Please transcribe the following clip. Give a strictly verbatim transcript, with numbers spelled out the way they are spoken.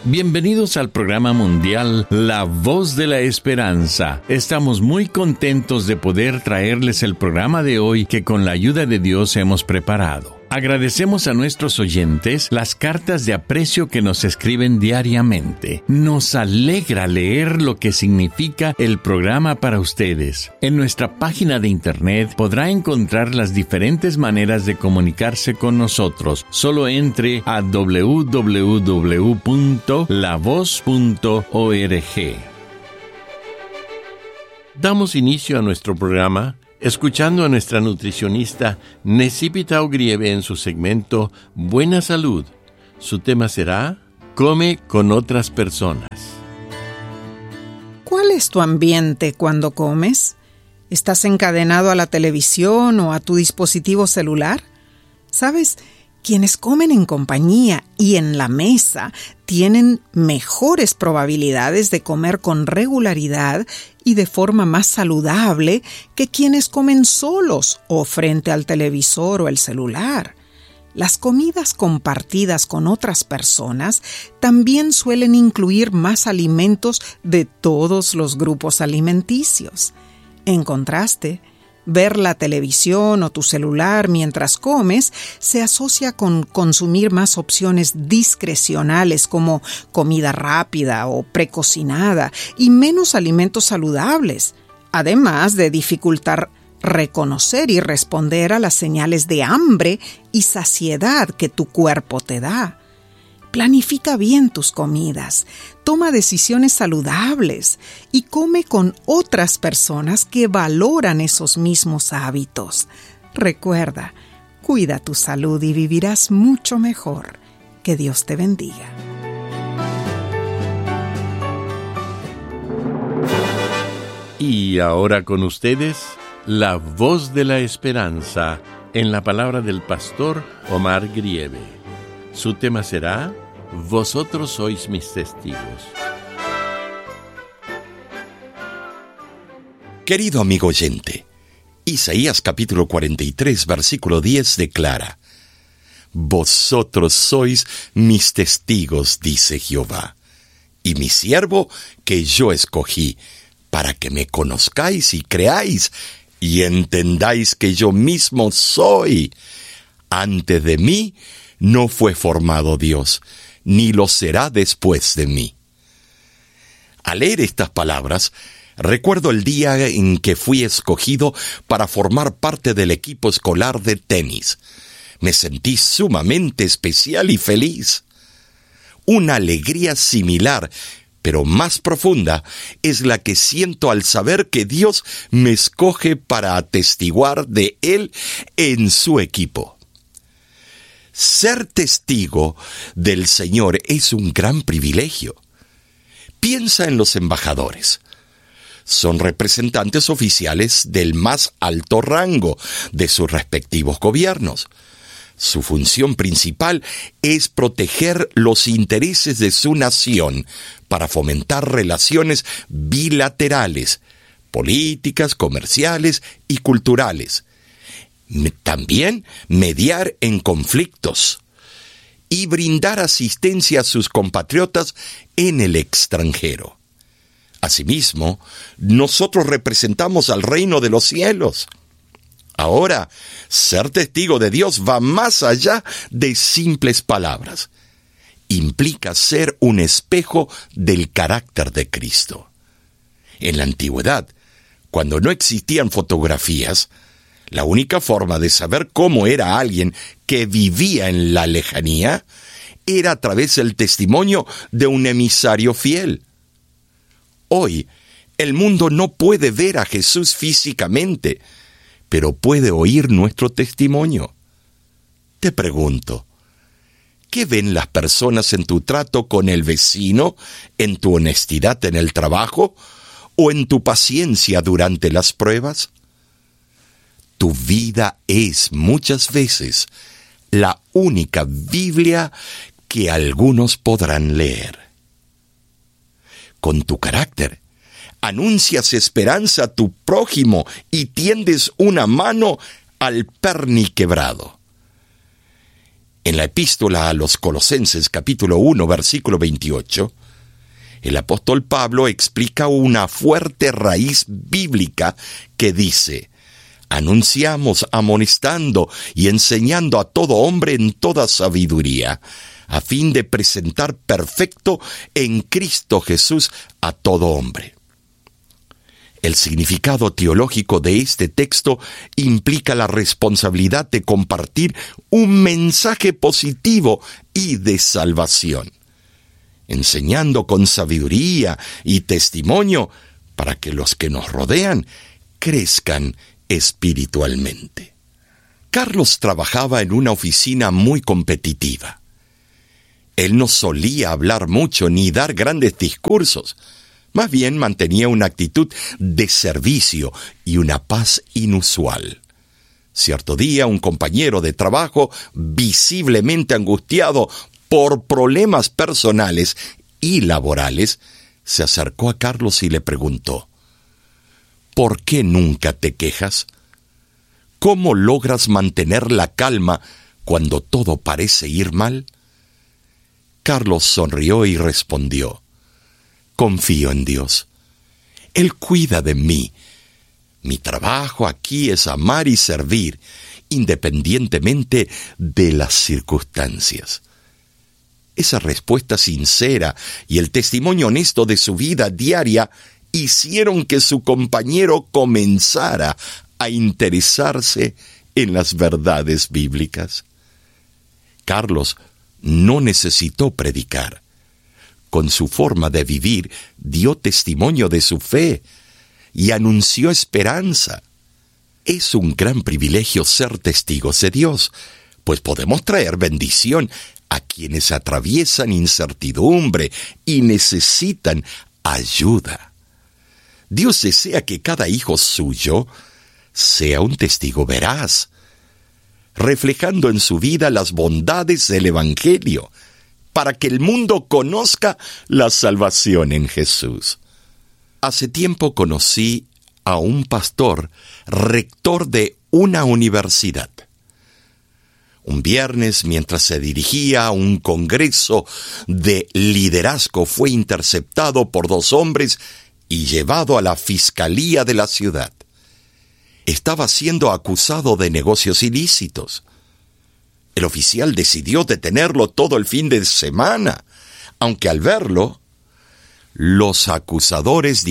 Bienvenidos al programa mundial La Voz de la Esperanza. Estamos muy contentos de poder traerles el programa de hoy que con la ayuda de Dios hemos preparado. Agradecemos a nuestros oyentes las cartas de aprecio que nos escriben diariamente. Nos alegra leer lo que significa el programa para ustedes. En nuestra página de internet podrá encontrar las diferentes maneras de comunicarse con nosotros. Solo entre a doble u doble u doble u punto la voz punto org. Damos inicio a nuestro programa escuchando a nuestra nutricionista Necipita Ogrieve en su segmento Buena Salud. Su tema será Come con otras personas. ¿Cuál es tu ambiente cuando comes? ¿Estás encadenado a la televisión o a tu dispositivo celular? ¿Sabes? Quienes comen en compañía y en la mesa tienen mejores probabilidades de comer con regularidad y de forma más saludable que quienes comen solos o frente al televisor o el celular. Las comidas compartidas con otras personas también suelen incluir más alimentos de todos los grupos alimenticios. En contraste, ver la televisión o tu celular mientras comes se asocia con consumir más opciones discrecionales como comida rápida o precocinada y menos alimentos saludables, además de dificultar reconocer y responder a las señales de hambre y saciedad que tu cuerpo te da. Planifica bien tus comidas, toma decisiones saludables y come con otras personas que valoran esos mismos hábitos. Recuerda, cuida tu salud y vivirás mucho mejor. Que Dios te bendiga. Y ahora con ustedes, la voz de la esperanza en la palabra del pastor Omar Grieve. Su tema será Vosotros sois mis testigos. Querido amigo oyente, Isaías capítulo cuarenta y tres, versículo diez declara: Vosotros sois mis testigos, dice Jehová, y mi siervo que yo escogí, para que me conozcáis y creáis, y entendáis que yo mismo soy. Antes de mí no fue formado Dios, ni lo será después de mí. Al leer estas palabras, recuerdo el día en que fui escogido para formar parte del equipo escolar de tenis. Me sentí sumamente especial y feliz. Una alegría similar, pero más profunda, es la que siento al saber que Dios me escoge para atestiguar de Él en su equipo. Ser testigo del Señor es un gran privilegio. Piensa en los embajadores. Son representantes oficiales del más alto rango de sus respectivos gobiernos. Su función principal es proteger los intereses de su nación para fomentar relaciones bilaterales, políticas, comerciales y culturales. También mediar en conflictos y brindar asistencia a sus compatriotas en el extranjero. Asimismo, nosotros representamos al reino de los cielos. Ahora, ser testigo de Dios va más allá de simples palabras. Implica ser un espejo del carácter de Cristo. En la antigüedad, cuando no existían fotografías, la única forma de saber cómo era alguien que vivía en la lejanía era a través del testimonio de un emisario fiel. Hoy, el mundo no puede ver a Jesús físicamente, pero puede oír nuestro testimonio. Te pregunto, ¿qué ven las personas en tu trato con el vecino, en tu honestidad en el trabajo o en tu paciencia durante las pruebas? Tu vida es muchas veces la única Biblia que algunos podrán leer. Con tu carácter, anuncias esperanza a tu prójimo y tiendes una mano al perniquebrado. En la epístola a los Colosenses, capítulo uno, versículo veintiocho, el apóstol Pablo explica una fuerte raíz bíblica que dice: anunciamos amonestando y enseñando a todo hombre en toda sabiduría, a fin de presentar perfecto en Cristo Jesús a todo hombre. El significado teológico de este texto implica la responsabilidad de compartir un mensaje positivo y de salvación, enseñando con sabiduría y testimonio para que los que nos rodean crezcan espiritualmente. Carlos trabajaba en una oficina muy competitiva. Él no solía hablar mucho ni dar grandes discursos. Más bien mantenía una actitud de servicio y una paz inusual. Cierto día, un compañero de trabajo, visiblemente angustiado por problemas personales y laborales, se acercó a Carlos y le preguntó: ¿por qué nunca te quejas? ¿Cómo logras mantener la calma cuando todo parece ir mal? Carlos sonrió y respondió: confío en Dios. Él cuida de mí. Mi trabajo aquí es amar y servir, independientemente de las circunstancias. Esa respuesta sincera y el testimonio honesto de su vida diaria hicieron que su compañero comenzara a interesarse en las verdades bíblicas. Carlos no necesitó predicar. Con su forma de vivir, dio testimonio de su fe y anunció esperanza. Es un gran privilegio ser testigos de Dios, pues podemos traer bendición a quienes atraviesan incertidumbre y necesitan ayuda. Dios desea que cada hijo suyo sea un testigo veraz, reflejando en su vida las bondades del Evangelio, para que el mundo conozca la salvación en Jesús. Hace tiempo conocí a un pastor, rector de una universidad. Un viernes, mientras se dirigía a un congreso de liderazgo, fue interceptado por dos hombres y llevado a la fiscalía de la ciudad. Estaba siendo acusado de negocios ilícitos. El oficial decidió detenerlo todo el fin de semana, aunque al verlo, los acusadores